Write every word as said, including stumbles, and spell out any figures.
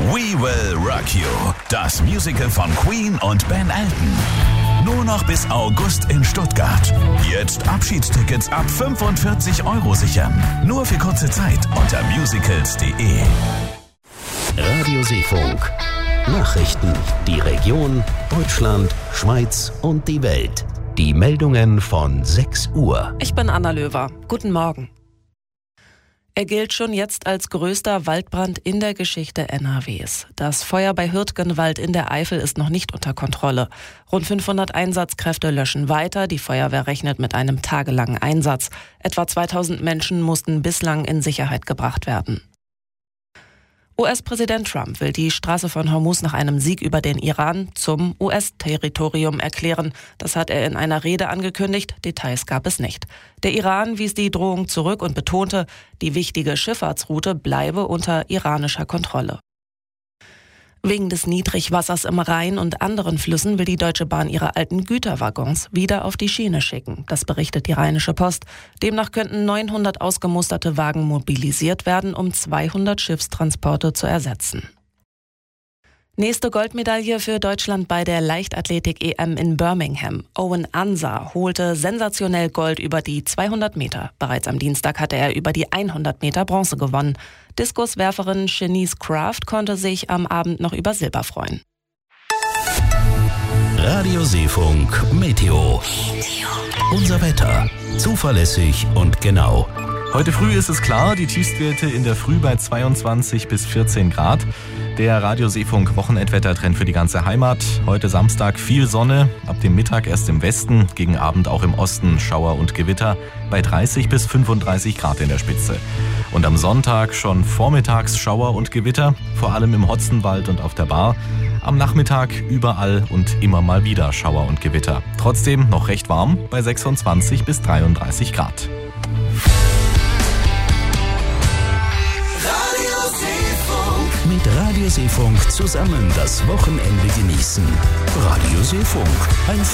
We Will Rock You, das Musical von Queen und Ben Elton. Nur noch bis August in Stuttgart. Jetzt Abschiedstickets ab fünfundvierzig Euro sichern. Nur für kurze Zeit unter musicals punkt de. Radio Seefunk. Nachrichten. Die Region, Deutschland, Schweiz und die Welt. Die Meldungen von sechs Uhr. Ich bin Anna Löwer. Guten Morgen. Er gilt schon jetzt als größter Waldbrand in der Geschichte N R Ws. Das Feuer bei Hürtgenwald in der Eifel ist noch nicht unter Kontrolle. Rund fünfhundert Einsatzkräfte löschen weiter. Die Feuerwehr rechnet mit einem tagelangen Einsatz. Etwa zweitausend Menschen mussten bislang in Sicherheit gebracht werden. U S-Präsident Trump will die Straße von Hormuz nach einem Sieg über den Iran zum U S-Territorium erklären. Das hat er in einer Rede angekündigt. Details gab es nicht. Der Iran wies die Drohung zurück und betonte, die wichtige Schifffahrtsroute bleibe unter iranischer Kontrolle. Wegen des Niedrigwassers im Rhein und anderen Flüssen will die Deutsche Bahn ihre alten Güterwaggons wieder auf die Schiene schicken. Das berichtet die Rheinische Post. Demnach könnten neunhundert ausgemusterte Wagen mobilisiert werden, um zweihundert Schiffstransporte zu ersetzen. Nächste Goldmedaille für Deutschland bei der Leichtathletik-E M in Birmingham. Owen Ansah holte sensationell Gold über die zweihundert Meter. Bereits am Dienstag hatte er über die hundert Meter Bronze gewonnen. Diskuswerferin Shanice Craft konnte sich am Abend noch über Silber freuen. Radio Seefunk Meteo. Unser Wetter. Zuverlässig und genau. Heute früh ist es klar, die Tiefstwerte in der Früh bei zweiundzwanzig bis vierzehn Grad. Der Radio Seefunk Wochenendwettertrend für die ganze Heimat. Heute Samstag viel Sonne, ab dem Mittag erst im Westen, gegen Abend auch im Osten Schauer und Gewitter bei dreißig bis fünfunddreißig Grad in der Spitze. Und am Sonntag schon vormittags Schauer und Gewitter, vor allem im Hotzenwald und auf der Bar. Am Nachmittag überall und immer mal wieder Schauer und Gewitter. Trotzdem noch recht warm bei sechsundzwanzig bis dreiunddreißig Grad. Mit Radio Seefunk zusammen das Wochenende genießen. Radio Seefunk, ein